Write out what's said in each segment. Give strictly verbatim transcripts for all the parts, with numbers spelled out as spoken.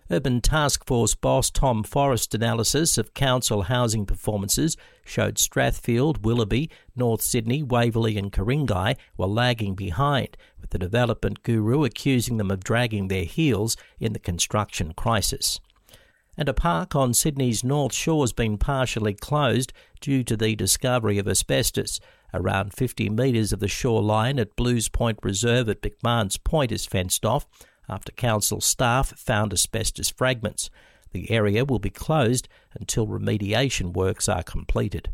Urban Task Force boss Tom Forrest's analysis of council housing performances showed Strathfield, Willoughby, North Sydney, Waverley and Ku-ring-gai were lagging behind, with the development guru accusing them of dragging their heels in the construction crisis. And a park on Sydney's North Shore has been partially closed due to the discovery of asbestos. Around fifty metres of the shoreline at Blues Point Reserve at McMahon's Point is fenced off after council staff found asbestos fragments. The area will be closed until remediation works are completed.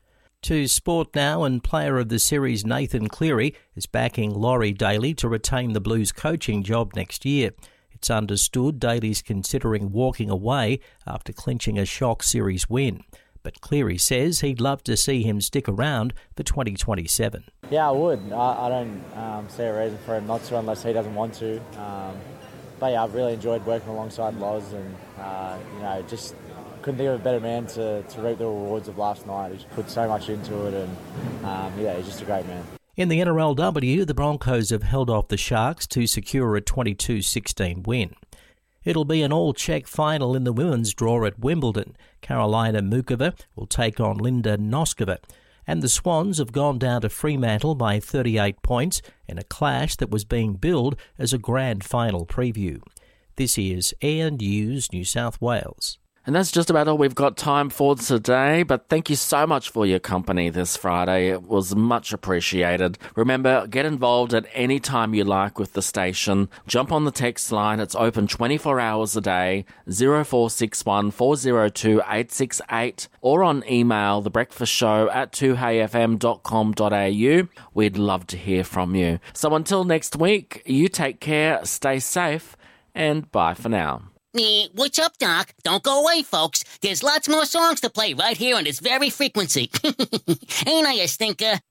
To sport now, and player of the series Nathan Cleary is backing Laurie Daly to retain the Blues coaching job next year. It's understood Daly's considering walking away after clinching a shock series win. But Cleary says he'd love to see him stick around for twenty twenty-seven. Yeah, I would. I, I don't um, see a reason for him not to unless he doesn't want to. Um, but yeah, I've really enjoyed working alongside Loz, and uh, you know, just couldn't think of a better man to, to reap the rewards of last night. He just put so much into it, and um, yeah, he's just a great man. In the N R L W, the Broncos have held off the Sharks to secure a twenty-two sixteen win. It'll be an all-check final in the women's draw at Wimbledon. Carolina Mukova will take on Linda Noskova. And the Swans have gone down to Fremantle by thirty-eight points in a clash that was being billed as a grand final preview. This is Air News New South Wales. And that's just about all we've got time for today, but thank you so much for your company this Friday. It was much appreciated. Remember, get involved at any time you like with the station. Jump on the text line. It's open twenty-four hours a day, zero four six one, four zero two, eight six eight, or on email, thebreakfastshow at two hey f m dot com dot a u. We'd love to hear from you. So until next week, you take care, stay safe, and bye for now. Eh, what's up, Doc? Don't go away, folks. There's lots more songs to play right here on this very frequency. Ain't I a stinker?